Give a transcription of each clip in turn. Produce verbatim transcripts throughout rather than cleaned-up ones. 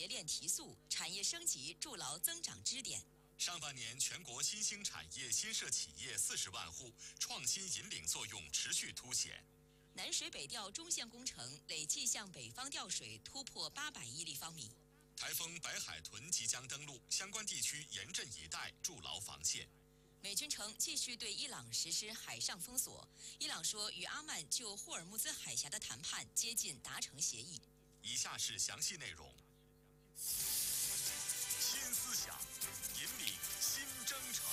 业链提速、产业升级筑牢增长支点。 上半年，全国新兴产业新设企业四十万户，创新引领作用持续凸显。 南水北调中线工程累计向北方调水突破八百亿立方米。 台风白海豚即将登陆，相关地区严阵以待，筑牢防线。 美军称继续对伊朗实施海上封锁。伊朗说与阿曼就霍尔木兹海峡的谈判接近达成协议。 以下是详细内容。新思想，引领新征程。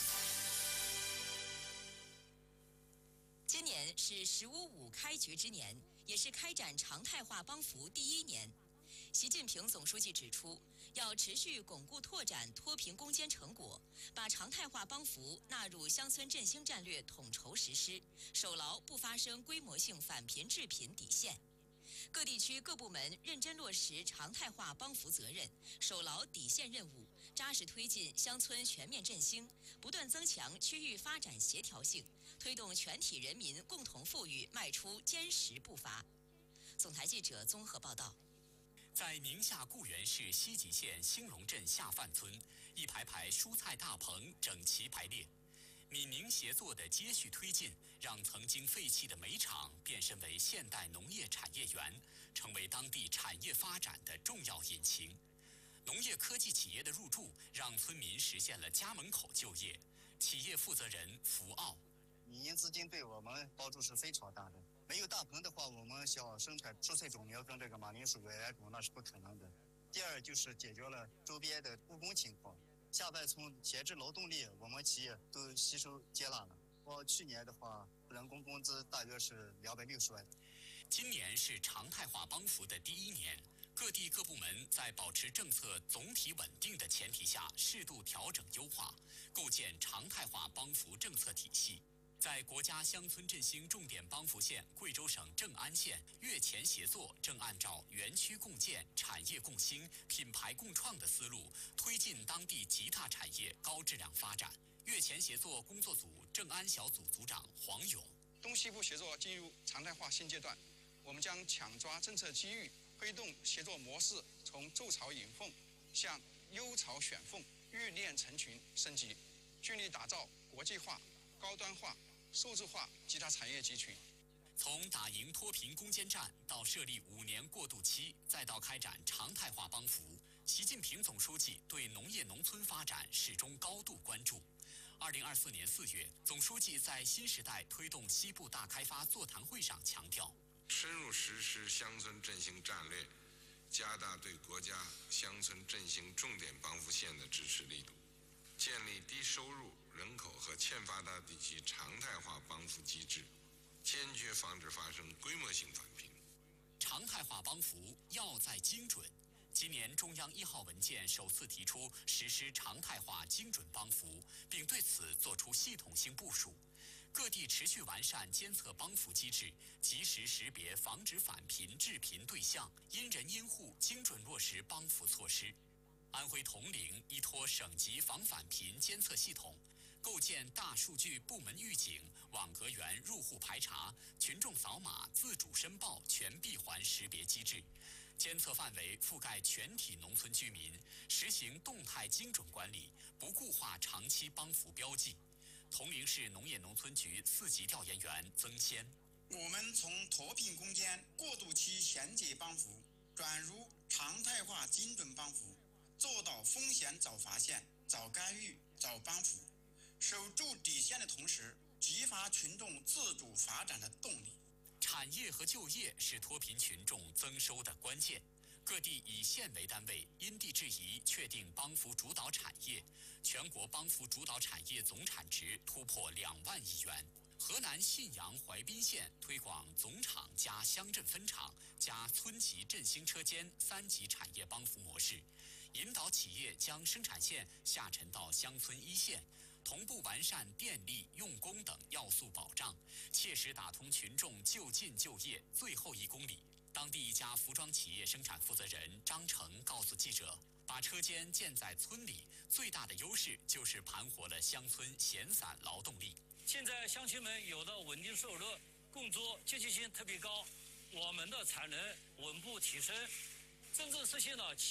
今年是“十五五”开局之年，也是开展常态化帮扶第一年。习近平总书记指出，要持续巩固拓展脱贫攻坚成果，把常态化帮扶纳入乡村振兴战略统筹实施，守牢不发生规模性返贫致贫底线。各地区各部门认真落实常态化帮扶责任，守牢底线任务，扎实推进乡村全面振兴，不断增强区域发展协调性，推动全体人民共同富裕迈出坚实步伐。总台记者综合报道。 在宁夏固原市西吉县兴隆镇下范村，一排排蔬菜大棚整齐排列。闽宁协作的接续推进，让曾经废弃的煤厂变身为现代农业产业园，成为当地产业发展的重要引擎。农业科技企业的入驻，让村民实现了家门口就业。企业负责人福奥： 民营资金对我们帮助是非常大的。没有大棚的话，我们想生产蔬菜种苗跟这个马铃薯、野菜种那是不可能的。第二就是解决了周边的务工情况。下半村闲置劳动力，我们企业都吸收接纳了。我去年的话，人工工资大约是两百六十万。 今年是常态化帮扶的第一年，各地各部门在保持政策总体稳定的前提下，适度调整优化，构建常态化帮扶政策体系。在国家乡村振兴重点帮扶县贵州省正安县，越前协作正按照园区共建、产业共兴、品牌共创的思路，推进当地极大产业高质量发展。越前协作工作组正安小组组长黄勇： 东西部协作进入常态化新阶段，我们将抢抓政策机遇，推动协作模式从筑巢引凤向优巢选凤、育链成群升级，致力打造国际化、高端化、数字化极大产业集群。 从打赢脱贫攻坚战到设立五年过渡期，再到开展常态化帮扶，习近平总书记对农业农村发展始终高度关注。二零二四年四月，总书记在新时代推动西部大开发座谈会上强调， 深入实施乡村振兴战略，加大对国家乡村振兴重点帮扶县的支持力度，建立低收入人口和欠发达地区常态化帮扶机制，坚决防止发生规模性返贫。 常态化帮扶要在精准。今年中央一号文件首次提出实施常态化精准帮扶，并对此作出系统性部署。各地持续完善监测帮扶机制，及时识别防止返贫致贫对象，因人因户精准落实帮扶措施。安徽铜陵依托省级防返贫监测系统，构建大数据部门预警、网格员入户排查、群众扫码自主申报全闭环识别机制，监测范围覆盖全体农村居民，实行动态精准管理，不固化长期帮扶标记。铜陵市农业农村局四级调研员曾先： 我们从脱贫攻坚过渡期衔接帮扶转入常态化精准帮扶，做到风险早发现、早干预、早帮扶，守住底线的同时，激发群众自主发展的动力。 产业和就业是脱贫群众增收的关键。各地以县为单位，因地制宜确定帮扶主导产业，全国帮扶主导产业总产值突破两万亿元。河南信阳淮滨县推广总厂加乡镇分厂加村级振兴车间三级产业帮扶模式，引导企业将生产线下沉到乡村一线，同步完善电力、用工等要素保障，切实打通群众就近就业最后一公里。当地一家服装企业生产负责人张成告诉记者，把车间建在村里，最大的优势就是盘活了乡村闲散劳动力。 现在乡亲们有了稳定收入，工作积极性特别高，我们的产能稳步提升，真正实现了